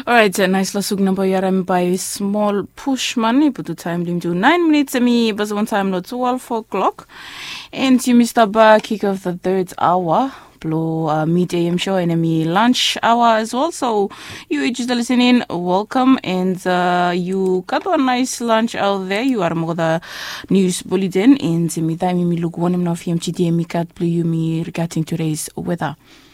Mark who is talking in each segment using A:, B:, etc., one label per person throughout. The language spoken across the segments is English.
A: Alright, nice lasug number yaram by small push money, but the time lim do 9 minutes me but one time not 12 o'clock. And you Mr. Ba kick off the third hour. Blow mid AM show and me lunch hour as well. So you just listening, welcome, and you got a nice lunch out there. You are more the news bulletin and me time me look one of FMGD me cat blue you me regarding today's weather.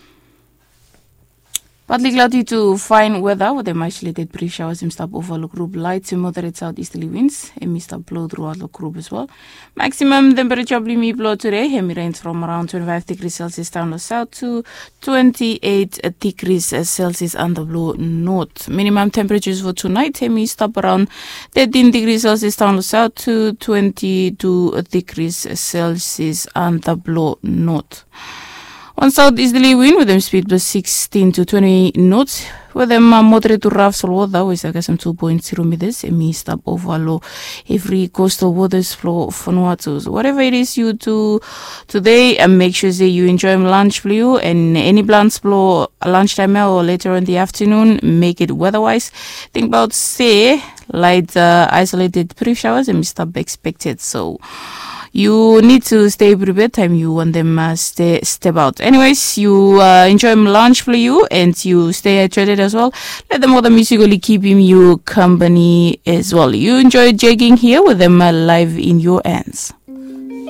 A: Partly cloudy to fine weather with a isolated brief showers in stop over look group light to moderate southeasterly winds and mist up blow throughout look group as well. Maximum temperature me blow today, heavy rains from around 25 degrees Celsius down the south to 28 degrees Celsius on the blow north. Minimum temperatures for tonight, heavy stop around 13 degrees Celsius down the south to 22 degrees Celsius on the blow north. On southeasterly wind with them speed plus 16 to 20 knots. With them moderate to rough weather with some 2.0 meters. And me stop over low every coastal waters flow Vanuatu. So whatever it is you do today, and make sure that you enjoy lunch for you. And any plans flow lunchtime or later in the afternoon, make it weather-wise. Think about say light isolated brief showers and stop expected. So you need to stay prepared time you want them step out. Anyways, you enjoy lunch for you and you stay hydrated as well. Let them other musically keeping you company as well. You enjoy jogging here with them live in your hands.